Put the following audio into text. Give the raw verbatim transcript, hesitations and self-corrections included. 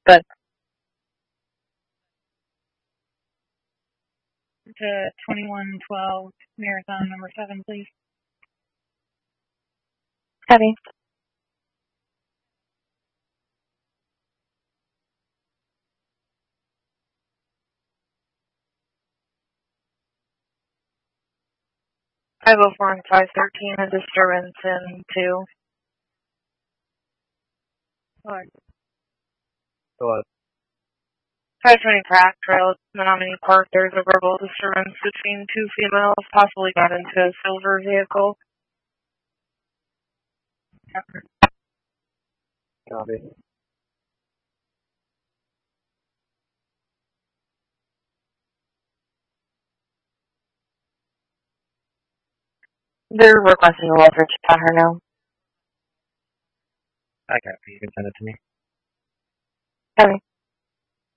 Good. To twenty-one twelve Marathon number seven, please. Heavy. five oh four and five thirteen, a disturbance in two. What? What? five twenty Crack Trail, Menominee Park. There's a verbal disturbance between two females, possibly got into a silver vehicle. Copy. They're requesting a welfare check on her now. I copy. You can send it to me. Heavy.